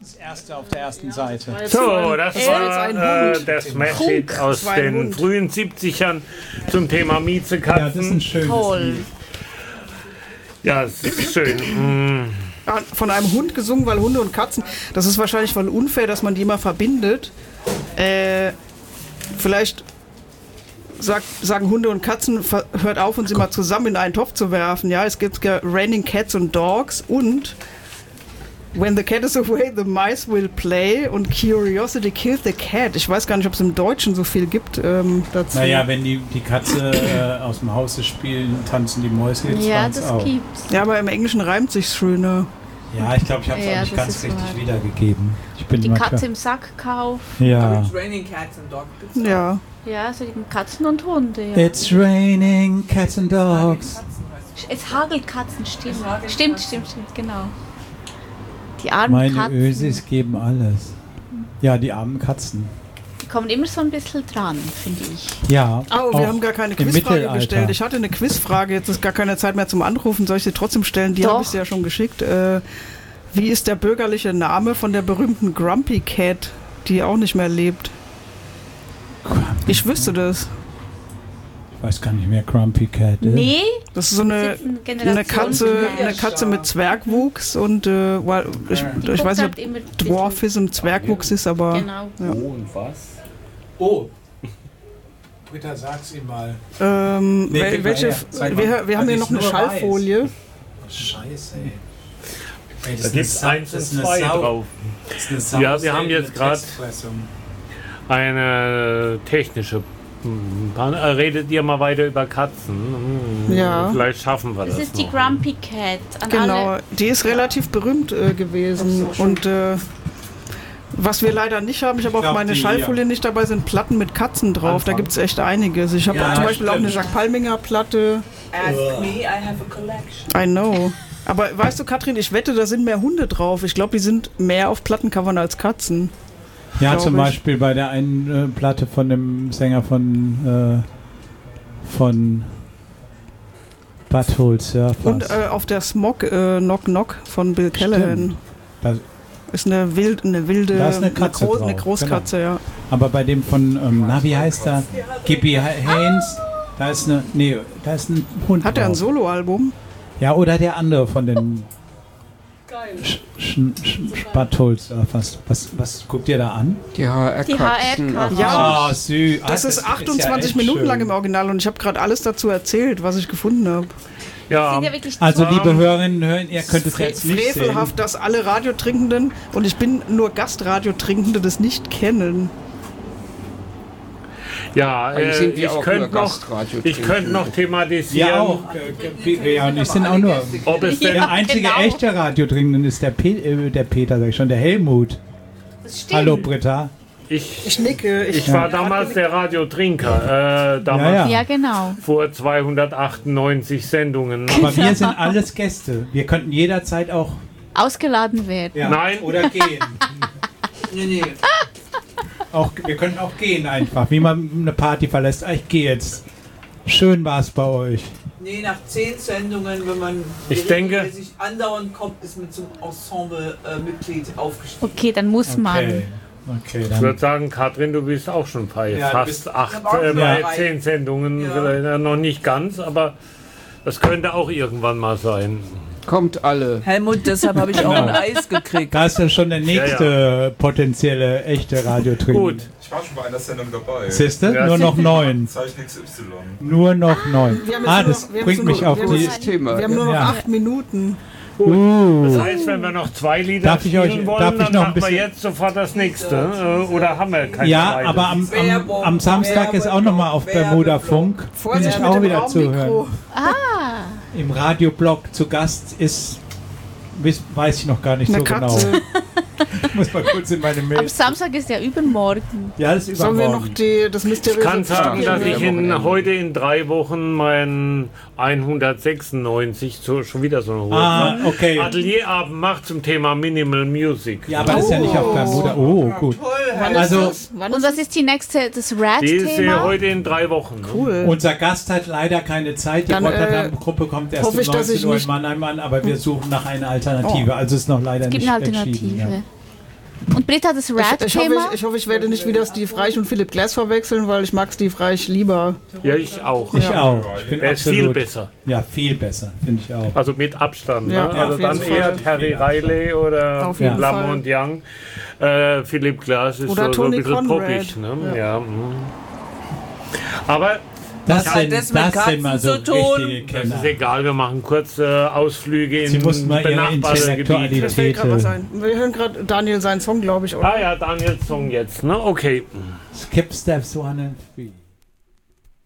Das erste auf der ersten Seite. So, das war der Smash-Hit aus den frühen 70ern zum Thema Miezekatzen. Ja, das ist ein schönes Lied. Ja, es ist schön. Von einem Hund gesungen, weil Hunde und Katzen, das ist wahrscheinlich voll unfair, dass man die immer verbindet. Vielleicht sagen Hunde und Katzen, hört auf, uns immer zusammen in einen Topf zu werfen. Ja, es gibt Raining Cats and Dogs und When the cat is away, the mice will play und Curiosity kills the cat. Ich weiß gar nicht, ob es im Deutschen so viel gibt dazu. Naja, wenn die Katze aus dem Haus spielen, tanzen die Mäuse jetzt Ja, das auch. gibt's. Ja, aber im Englischen reimt sich's schöner. Ja, ich glaube, ich habe es auch nicht ganz richtig wiedergegeben. Ich bin Die immer Katze klar. im Sack kaufen. Ja. It's raining cats and dogs. Ja. Ja, so die Katzen und Hunde. Ja. It's raining cats and dogs. Es hagelt Katzen, stimmt. Stimmt, genau. Die armen Meine Katzen, Ösis geben alles. Ja, die armen Katzen. die kommen immer so ein bisschen dran, finde ich. Ja. Oh, wir haben gar keine im Quizfrage Mittelalter. gestellt. Ich hatte eine Quizfrage, jetzt ist gar keine Zeit mehr zum Anrufen. Soll ich sie trotzdem stellen? Die Doch. habe ich sie ja schon geschickt. Wie ist der bürgerliche Name von der berühmten Grumpy Cat, die auch nicht mehr lebt? Ich wüsste das. Ich weiß gar nicht mehr, Grumpy Cat. Nee, Das ist so eine Katze mit Zwergwuchs und ich weiß nicht, ob Dwarfism Zwergwuchs ist, aber Genau. Ja. Oh, und was? Oh. Britta, sag's ihm mal. welche? Wir haben hier noch eine Schallfolie. Scheiße, ey. Da gibt es 1 und 2 drauf. Ja, wir haben jetzt gerade eine technische. Dann redet ihr mal weiter über Katzen. Ja. Vielleicht schaffen wir das. Das ist die noch. Grumpy Cat. An Genau, alle. die ist relativ berühmt gewesen. Und was wir leider nicht haben, ich habe auch meine Schallfolie nicht dabei, sind Platten mit Katzen drauf. Da gibt es echt einiges. Ich habe zum Beispiel auch eine Jacques Palminger Platte. Ask me, I have a collection. I know. Aber weißt du, Katrin, ich wette, da sind mehr Hunde drauf. Ich glaube, die sind mehr auf Plattencovern als Katzen. Ja, zum Beispiel bei der einen Platte von dem Sänger von Butthole Surfers. Und auf der Smog Knock Knock von Bill Callahan. Da Ist eine wilde Da ist eine Katze drauf, eine Großkatze, ja. Aber bei dem von, wie heißt der? Gibby Haynes, da ist ein Hund Hat er ein drauf. Soloalbum? Ja, oder der andere von den Butthole Surfers. Was guckt ihr da an? Die HR-Katzen. Ja. Ah, süß. Das ist 28 Minuten lang im Original und ich habe gerade alles dazu erzählt, was ich gefunden habe. Ja, Sind ja wirklich Also liebe Hörerinnen und Hörer, ihr könnt es jetzt nicht sehen. Frevelhaft, dass alle Radiotrinkenden, und ich bin nur Gastradiotrinkende, das nicht kennen. ja Eigentlich sind wir ich auch könnte nur noch, Gastradio ich könnte noch thematisieren, Ja, auch. Ja, und ich sind auch nur. ob es denn Der einzige genau. echte Radiodringende ist der Peter, sag ich schon, der Helmut. Das stimmt. Hallo Britta. Ich nicke. Ich war damals der Radiotrinker, damals Ja. Ja, genau. vor 298 Sendungen. Aber wir sind alles Gäste. Wir könnten jederzeit auch. Ausgeladen werden. Ja, Nein. Oder gehen. Nee. Wir könnten auch gehen einfach, wie man eine Party verlässt. Ich gehe jetzt. Schön war es bei euch. Nee, nach 10 Sendungen, wenn man Ich denke- regelmäßig andauernd kommt, ist man zum Ensemble-Mitglied aufgestiegen. Okay, dann muss man. Okay, Ich dann. würde sagen, Katrin, du bist auch schon bei Ja, du fast bist- 8, Ich hab auch schon bei drei. 10 Sendungen, Ja. noch nicht ganz, aber das könnte auch irgendwann mal sein. Kommt alle. Helmut, deshalb habe ich auch ein Eis gekriegt. Da ist ja schon der nächste potenzielle echte Radiotrinker. Gut, Ich war schon bei einer Sendung dabei. Siehste? Ja. Nur noch 9. Zeichen XY. Nur noch 9. Wir haben jetzt Ah, nur das noch- wir haben bringt so mich nur- auf wir haben die. Das Thema. Wir haben nur noch Ja. 8 Minuten. das heißt, wenn wir noch 2 Lieder Darf ich euch- spielen wollen, darf ich dann noch ein machen wir bisschen- jetzt sofort das nächste. Oder haben wir keine Ja, Zeit? aber am Samstag ist auch nochmal auf Bermuda Funk. Bin Vorsicht ich mit auch dem wieder zuhören. Raummikro. Im Radioblog zu Gast ist, weiß ich noch gar nicht Eine so Katze. genau. Ich muss mal kurz in meine Am Mails. Samstag ist ja übermorgen. Ja, das ist Sollen wir übermorgen. noch das mysteriöse Ich kann sagen, Stückchen dass ich hören? heute in 3 Wochen mein 196, schon wieder so eine hohe Ah, okay. Atelierabend macht zum Thema Minimal Music. Ja, aber das ist ja nicht auf Bermuda. Oh, gut. Also, Und was ist die nächste, das Die ist Rat-Thema? heute in 3 Wochen. Ne? Cool. unser Gast hat leider keine Zeit. Die Dann, Rotterdam-Gruppe kommt erst um hoffe ich, dass 19 ich Uhr in nicht- Mannheim an, aber wir suchen nach einer Alternative. Also ist noch leider Es gibt nicht eine entschieden. Alternative. Und Britta, das Rat-Thema? Ich hoffe, ich werde nicht wieder Steve Reich und Philipp Glass verwechseln, weil ich mag Steve Reich lieber. Ja, ich auch. Ich auch. Ich bin Er ist viel besser. Ja, viel besser, finde ich auch. Also mit Abstand. Ja, Ne? Also dann eher Terry Riley oder Lamont Young. Philipp Glass ist oder so ein Tony bisschen Conrad. poppig. Ne? Ja. Aber das sind mal so richtige Kenner. Das ist egal, wir machen kurze Ausflüge in benachbarte Gebiete. Das fällt gerade was ein. Wir hören gerade Daniel seinen Song, glaube ich. Oder? Ah ja, Daniels Song jetzt. Ne? Okay. Skip Steps 1 and 3.